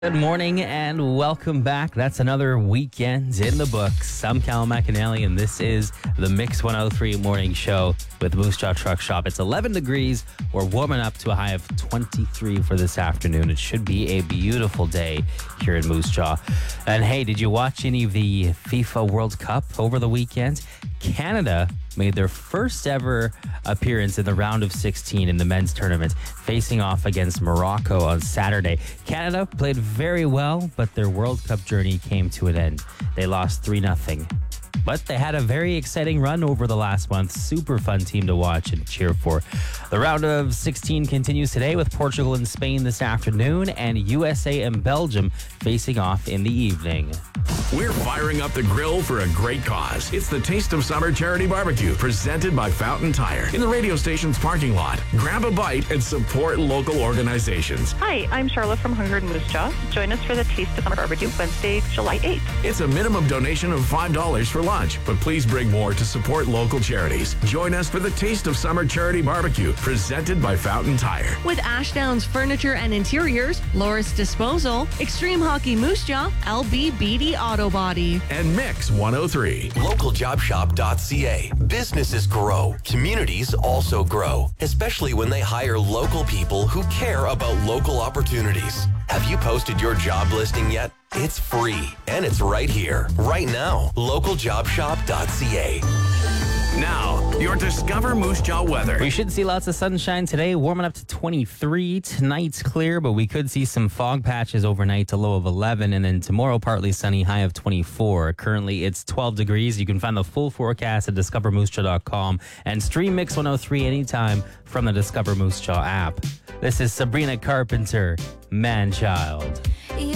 Good morning and welcome back. That's another weekend in the books. I'm Cal McAnally and this is the Mix 103 Morning Show with Moose Jaw Truck Shop. It's 11 degrees. We're warming up to a high of 23 for this afternoon. It should be a beautiful day here in Moose Jaw. And hey, did you watch any of the FIFA World Cup over the weekend? Canada made their first ever appearance in the round of 16 in the men's tournament, facing off against Morocco on Saturday. Canada played very well, but their World Cup journey came to an end. They lost 3-0. But they had a very exciting run over the last month. Super fun team to watch and cheer for. The round of 16 continues today with Portugal and Spain this afternoon and USA and Belgium facing off in the evening. We're firing up the grill for a great cause. It's the Taste of Summer Charity Barbecue, presented by Fountain Tire in the radio station's parking lot. Grab a bite and support local organizations. Hi, I'm Charlotte from Hunger and Moose Jaw. Join us for the Taste of Summer Barbecue Wednesday, July 8th. It's a minimum donation of $5 for lunch, but please bring more to support local charities. Join us for the Taste of Summer Charity Barbecue, presented by Fountain Tire. With Ashdowns Furniture and Interiors, Loris Disposal, Extreme Hockey Moose Jaw, LB Beatty Auto Body, and Mix 103. LocalJobShop.ca. Businesses grow. Communities also grow, especially when they hire local people who care about local opportunities. Have you posted your job listing yet? It's free, and it's right here, right now. LocalJobShop.ca. Now, your Discover Moose Jaw weather. We should see lots of sunshine today, warming up to 23. Tonight's clear, but we could see some fog patches overnight to low of 11. And then tomorrow, partly sunny, high of 24. Currently, it's 12 degrees. You can find the full forecast at discovermoosejaw.com and stream Mix 103 anytime from the Discover Moose Jaw app. This is Sabrina Carpenter, Man Child.